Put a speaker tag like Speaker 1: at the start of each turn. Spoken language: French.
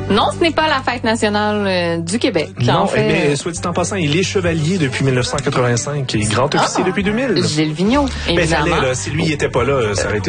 Speaker 1: Non, ce n'est pas la fête nationale du Québec.
Speaker 2: Non, mais soit dit en passant, il est chevalier depuis 1985 et grand officier depuis 2000.
Speaker 1: Gilles Vigneault, évidemment.
Speaker 2: Ben, si lui, il était pas là, ça aurait été